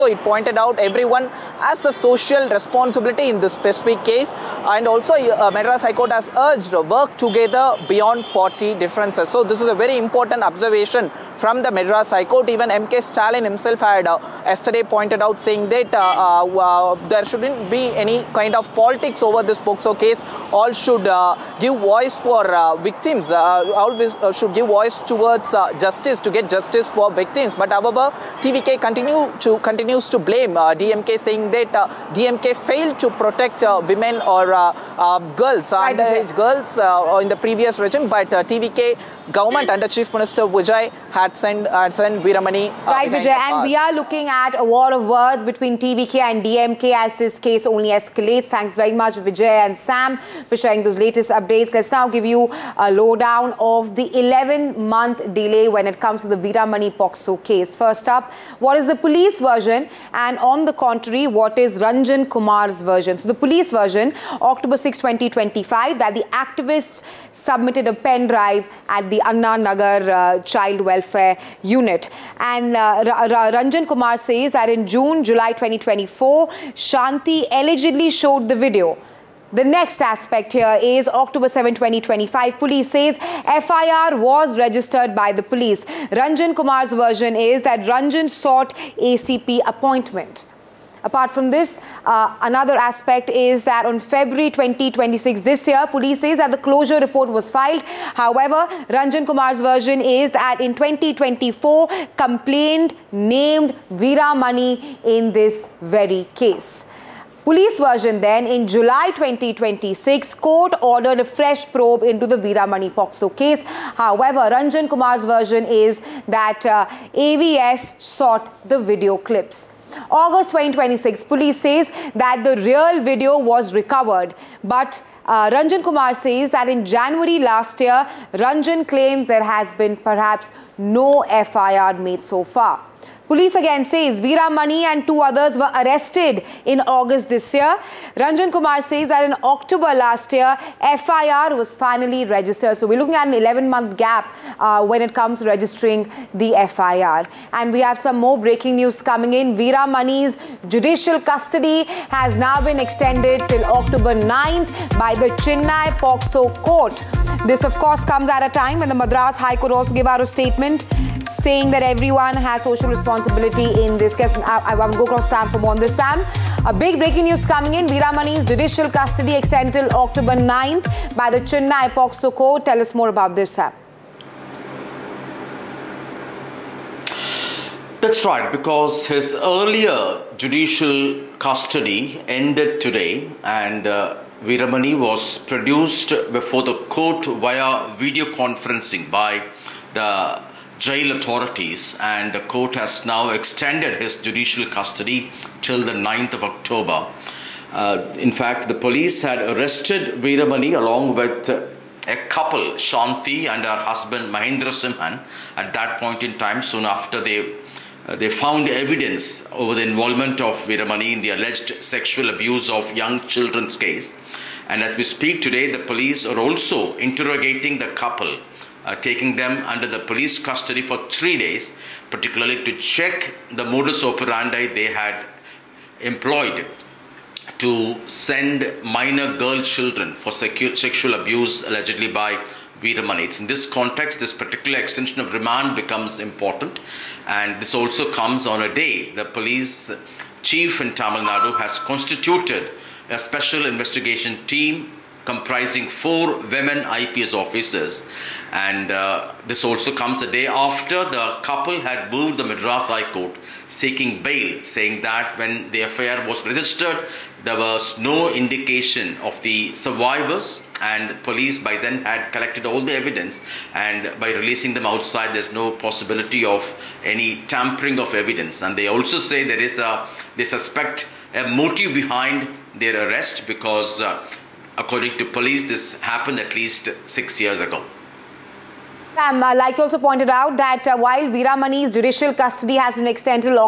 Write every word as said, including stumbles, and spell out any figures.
It pointed out everyone has a social responsibility in this specific case, and also uh, Madras High Court has urged work together beyond party differences. So this is a very important observation from the Madras High Court. Even M K Stalin himself had uh, yesterday pointed out, saying that uh, uh, there shouldn't be any kind of politics over this POCSO case. All should uh, give voice for uh, victims. Uh, always uh, should give voice towards uh, justice, to get justice for victims. But however, T V K continue to continue to blame uh, D M K, saying that uh, D M K failed to protect uh, women or uh, uh, girls, right, underage girls uh, in the previous regime. But uh, T V K government under Chief Minister Vijay had sent, had sent Veeramani. Uh, right, Vijay, and we are looking at a war of words between T V K and D M K as this case only escalates. Thanks very much, Vijay and Sam, for sharing those latest updates. Let's now give you a lowdown of the eleven month delay when it comes to the Veeramani POCSO case. First up, what is the police version? And on the contrary, what is Ranjan Kumar's version? So the police version, October sixth, twenty twenty-five, that the activists submitted a pen drive at the Anna Nagar uh, Child Welfare Unit. And uh, Ranjan Kumar says that in June, July twenty twenty-four, Shanti allegedly showed the video. The next aspect here is October seventh, twenty twenty-five. Police says F I R was registered by the police. Ranjan Kumar's version is that Ranjan sought A C P appointment. Apart from this, uh, another aspect is that on February twenty twenty-six this year, police says that the closure report was filed. However, Ranjan Kumar's version is that in twenty twenty-four, complaint named Veeramani in this very case. Police version then, in July twenty twenty-six, court ordered a fresh probe into the Veeramani POCSO case. However, Ranjan Kumar's version is that uh, A V S sought the video clips. August twenty twenty-six, police says that the real video was recovered, but uh, Ranjan Kumar says that in January last year, Ranjan claims there has been perhaps no F I R made so far. Police again says Veeramani and two others were arrested in August this year. Ranjan Kumar says that in October last year, F I R was finally registered. So we're looking at an eleven month gap uh, when it comes to registering the F I R. And we have some more breaking news coming in. Veeramani's judicial custody has now been extended till October ninth by the Chennai POCSO court. This, of course, comes at a time when the Madras High Court also gave out a statement saying that everyone has social responsibility in this case. I, I will go across Sam for more on this. Sam, a big breaking news coming in. Veeramani's judicial custody extended till October ninth by the Chennai POCSO court. Tell us more about this, Sam. That's right, because his earlier judicial custody ended today, and uh, Veeramani was produced before the court via video conferencing by the jail authorities, and the court has now extended his judicial custody till the ninth of October. Uh, in fact, the police had arrested Veeramani along with uh, a couple, Shanti and her husband Mahendra Simhan, at that point in time, soon after they uh, they found evidence over the involvement of Veeramani in the alleged sexual abuse of young children's case. And as we speak today, the police are also interrogating the couple, Uh, taking them under the police custody for three days, particularly to check the modus operandi they had employed to send minor girl children for sexual abuse allegedly by Veeramani. It's in this context, this particular extension of remand becomes important, and this also comes on a day the police chief in Tamil Nadu has constituted a special investigation team comprising four women I P S officers, and uh, this also comes a day after the couple had moved the Madras High Court seeking bail, saying that when the F I R was registered, there was no indication of the survivors, and police by then had collected all the evidence, and by releasing them outside, there's no possibility of any tampering of evidence. And they also say there is a, they suspect a motive behind their arrest, because uh, according to police, this happened at least six years ago. Sam, uh, like you also pointed out that uh, while Veeramani's judicial custody has been extended